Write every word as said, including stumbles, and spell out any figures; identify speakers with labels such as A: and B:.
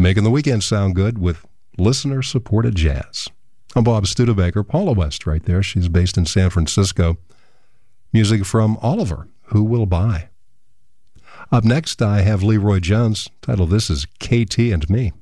A: Making the weekend sound good with listener-supported jazz. I'm Bob Studebaker. Paula West right there. She's based in San Francisco. Music from Oliver, Who Will Buy? Up next, I have Leroy Jones. Title of this is K T and Me.